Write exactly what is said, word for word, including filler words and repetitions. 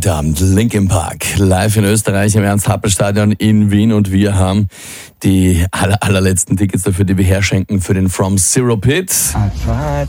Heute Abend Linkin Park live in Österreich im Ernst-Happel-Stadion in Wien und wir haben die aller, allerletzten Tickets dafür, die wir herschenken für den From Zero Pit. I tried